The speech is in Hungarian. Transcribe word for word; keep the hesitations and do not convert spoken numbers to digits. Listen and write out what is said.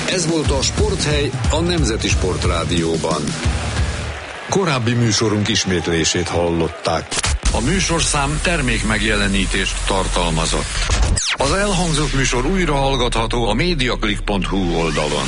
Ez volt a Sporthely a Nemzeti Sportrádióban. Korábbi műsorunk ismétlését hallották. A műsorszám termék megjelenítést tartalmazott. Az elhangzott műsor újra hallgatható a mediaclick pont hu oldalon.